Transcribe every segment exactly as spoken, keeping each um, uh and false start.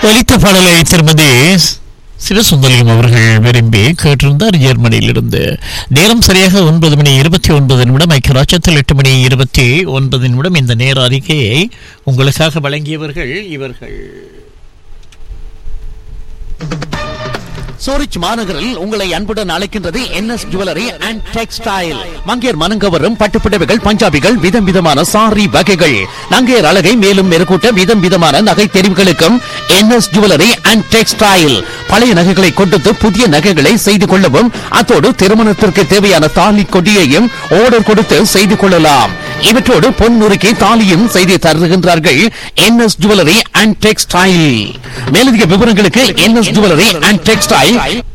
ஒலித்த பாடலை திருமதி சிவசுந்தரியம் அவர்கள் விரும்பி கேட்டிருந்தார் ஜெர்மனியிலிருந்து. நேரம் சரியாக ஒன்பது மணி இருபத்தி ஒன்பது நிமிடம். ஐக்கியராட்சத்தில் எட்டு மணி இருபத்தி ஒன்பது நிமிடம். இந்த நேர அறிக்கையை உங்களுக்காக வழங்கியவர்கள் இவர்கள். சூரிச் மாநகரில் உங்களை அன்புடன் அழைக்கின்றது என்எஸ் ஜுவல்லரி அண்ட் டெக்ஸ்டைல். மங்கையர் மனங்கவரும் பட்டுப்புடவைகள், பஞ்சாபிகள், விதம் விதமான சாரி வகைகள், நங்கையர் அழகை மேலும் மெருகூட்ட விதம் விதமான நகை தெரிவுகளுக்கும் என்எஸ் ஜுவல்லரி அண்ட் டெக்ஸ்டைல். பழைய நகைகளை கொடுத்து புதிய நகைகளை செய்து கொள்ளவும், அத்தோடு திருமணத்திற்கு தேவையான தாலி கொடியையும் ஆர்டர் கொடுத்து செய்து கொள்ளலாம். இவற்றோடு பொன் நுறுக்கி தாலியும் செய்து தருகின்றார்கள் என்எஸ் ஜுவல்லரி அண்ட் டெக்ஸ்டைல். மேலதிக விவரங்களுக்கு என்எஸ் ஜுவல்லரி அண்ட் டெக்ஸ்டைல்,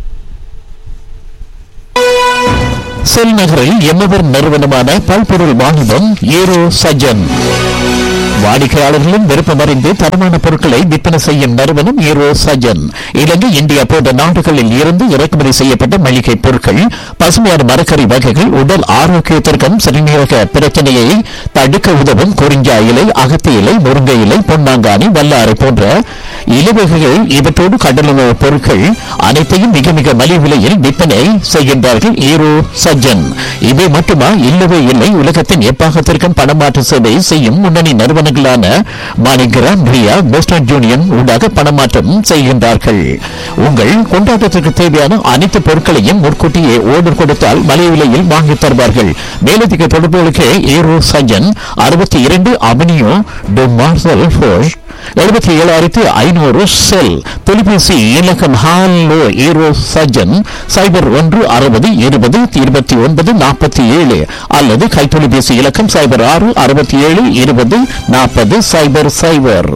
செல் நகரில் எம்மவர் நிறுவனமான பல்பொருள் வாணிபம் ஏரோ சஜன். வாடிக்கையாளர்களும் விருப்பமறிந்து தரமான பொருட்களை விற்பனை செய்யும் நிறுவனம் ஏரோ சஜன். இலங்கை, இந்தியா போன்ற நாடுகளில் இருந்து இறக்குமதி செய்யப்பட்ட மளிகை பொருட்கள், பசுமையான மரக்கறி வகைகள், உடல் ஆரோக்கியத்திற்கும் சிறுநீரக பிரச்சனையை தடுக்க உதவும் குறிஞ்சா இலை, அகத்தி இலை, முருங்கை இலை, பொன்னாங்கானி, வல்லாரை போன்ற இலைவகைகள், இவற்றோடு கடலுணவு பொருட்கள் அனைத்தையும் மிக மிக மலிவு விலையில் விற்பனை செய்கின்றார்கள் ஏரோ சஜன். இவை மட்டுமா? இல்லவே இல்லை. உலகத்தின் எப்பாகத்திற்கும் பணமாற்று சேவை செய்யும் முன்னணி நிறுவனங்களான மாணிகிராம், ரியா, வெஸ்டர்ன் யூனியன் ஊடாக பணமாற்றம் செய்கின்றார்கள். உங்கள் கொண்டாட்டத்திற்கு தேவையான அனைத்து பொருட்களையும் முன்கூட்டியே ஆர்டர் கொடுத்தால் மலிவு விலையில் வாங்கி தருவார்கள். மேலதிக தொடர்புகளுக்கு ஏரோ சஜன் அறுபத்தி இரண்டு அவனியோ டு மார்சல் ஃபோஷ் எழுபத்தி ஏழாயிரத்தி ஐநூறு செல். தொலைபேசி இலக்கம் ஹாலோ ஏரோ சஜன் சைபர் ஒன்று அறுபது இருபது இருபத்தி ஒன்பது நாற்பத்தி ஏழு அல்லது கைத்தொலைபேசி இலக்கம் சைபர் ஆறு அறுபத்தி ஏழு இருபது நாற்பது சைபர் சைபர்.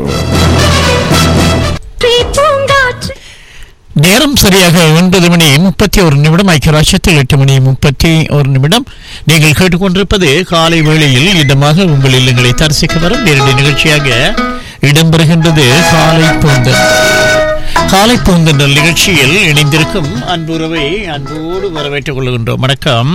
நேரம் சரியாக ஒன்பது மணி முப்பத்தி ஒரு நிமிடம். ஐக்கியராட்சத்தில் எட்டு மணி முப்பத்தி ஒரு நிமிடம். நீங்கள் கேட்டுக்கொண்டிருப்பது காலை வேளையில் இதமாக உங்கள் இல்லங்களை தரிசிக்க வரும் நேரடி நிகழ்ச்சியாக இடம்பெறுகின்றது காலை பூந்தன். காலை பூந்தன் நிகழ்ச்சியில் இணைந்திருக்கும் அன்புறவை அன்போடு வரவேற்றுக் கொள்கின்றோம். வணக்கம்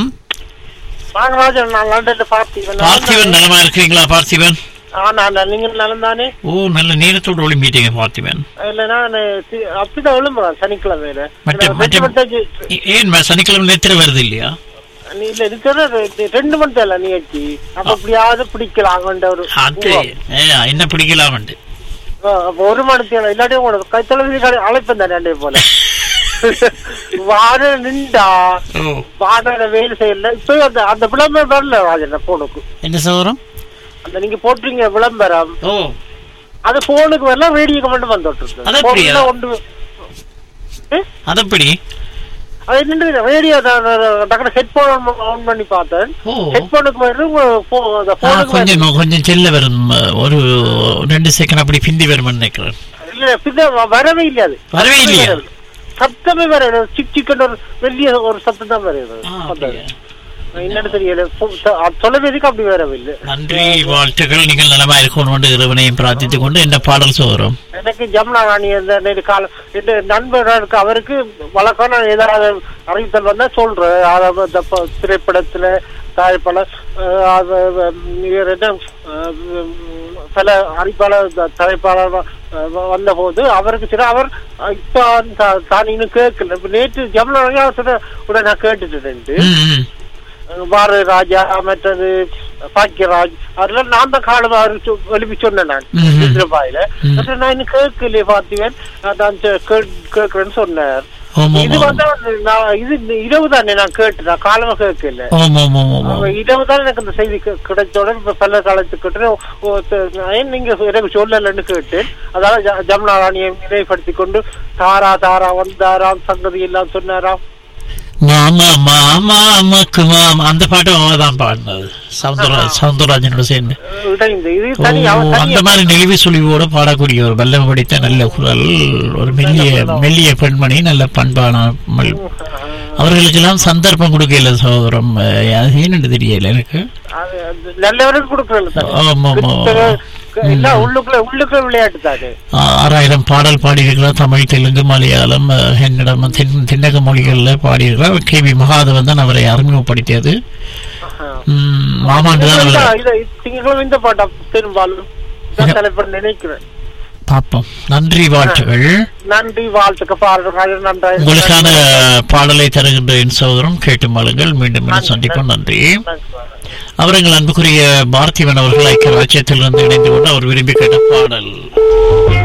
பார்த்திபன். நலமா இருக்கிறீங்களா பார்த்திபன்? நீங்க நலந்தானே? ஓ, நல்ல நீளத்தோடு ஒளி மீட்டிங்க பார்த்திபன். அப்படிதான் சனிக்கிழமை. ஏன் சனிக்கிழமை நேத்திர வருது இல்லையா? ரெண்டு மணி தேவை நிகழ்ச்சி. அப்ப எப்படியாவது பிடிக்கலாம் என்ன பிடிக்கலாம் ஒரு மணி தேவை. இல்லாட்டி உங்களோட கைத்தொலைபேசி அழைப்பேன் தானே அண்டே போல வார நின்றா வாட வேலை செய்யல. இப்ப அந்த அந்த விளம்பரம் வரல ராஜன் போனுக்கு. என்ன சௌரம் அந்த நீங்க போட்டுறீங்க விளம்பரம், அது போனுக்கு வரல, ரேடியோக்கு மட்டும் வந்துட்டு இருக்கு. அதப்படி அது என்னது ரேடியோ டக்குனு ஹெட்போன் ஆன் பண்ணி பார்த்தேன். ஹெட்போனுக்கு வரும் கொஞ்சம் கொஞ்சம் செல்ல வரும். ஒரு ரெண்டு செகண்ட் அப்படி பிந்தி வரும் நினைக்கிறேன். இல்ல பின்ன வரவே இல்லை. அது வரவே இல்லையா? சத்தமே வர சிக் சிக்கன் ஒரு வெளிய ஒரு சத்தம் தான் வருது. என்னன்னு தெரியல, தொலைபேசிக்கு அப்படி வரவில்லை. நன்றி, வாழ்த்துக்கள். நீங்கள் நலமா இருக்கணும் இறைவனையும் பிரார்த்தித்துக் கொண்டு என்ன பாடல் சோறும். எனக்கு ஜமுனா ராணி அந்த காலம் நண்பர்களுக்கு அவருக்கு வழக்கான ஏதாவது அறிவித்தல் வந்தா சொல்றேன். திரைப்படத்துல தயாரிப்பாள சில அறிவிப்பாளர் தயாரிப்பாளர் வந்த போது அவருக்கு சில அவர் இப்ப தான் இன்னும் கேட்கல. நேற்று ஜமுனா ராணி உடனே நான் கேட்டுட்டு பாரதி ராஜா மற்றது பாக்கியராஜ் அதெல்லாம் நான் தான் காலம் எழுப்பி சொன்னேன். நான் ரூபாயில நான் இன்னும் கேட்கலையே பார்த்திவன் நான் கேட்கிறேன்னு சொன்னார். இது வந்து இது இரவு தானே நான் கேட்டு நான் காலமா கேட்கல. இரவு தான் எனக்கு இந்த செய்தி கிடைச்சோட இப்ப பல காலத்துக்கிட்ட நீங்க எனக்கு சொல்லலன்னு கேட்டேன். அதாவது ஜமுனா ராணியை நினைவுபடுத்தி கொண்டு தாரா தாரா வந்தாராம் சங்கதி எல்லாம் சொன்னாராம். மாமா மாமா அம்மாக்கு மாமா அந்த பாட்டு அவதான் பாடினது சவுந்தரராஜனோட சேர்ந்து. அந்த மாதிரி நெளிவு சுழிவோட பாடக்கூடிய ஒரு வல்லமை படித்த நல்ல குரல், ஒரு மெல்லிய மெல்லிய பெண்மணி, நல்ல பண்பான அவர்களுக்கெல்லாம் சந்தர்ப்பம் கொடுக்கல சகோதரம். ஏன்னு தெரியல எனக்கு. ஆறாயிரம் பாடல் பாடியிருக்கிறார். தமிழ், தெலுங்கு, மலையாளம், கன்னடம், தென்னக மொழிகள்ல பாடியிருக்கிறார். கே வி மகாதேவன் தான் அவரை அறிமுகப்படுத்தியது. மாமாண்டு தான் இந்த பாட்டா பெரும்பாலும் நினைக்கிறேன். பார்ப்போம். நன்றி, வாழ்த்துகள். நன்றி, வாழ்த்துக்கு பாடல்கள் நன்றி. உங்களுக்கான பாடலை தருகின்ற என் சகோதரன் கேட்டு மாளுங்கள். மீண்டும் மீண்டும் சந்திப்போம். நன்றி. அவர் எங்கள் அன்புக்குரிய பார்த்திவன் அவர்கள் ஐக்கிய ராஜ்யத்திலிருந்து இணைந்து கொண்டு அவர் விரும்பி கேட்ட பாடல்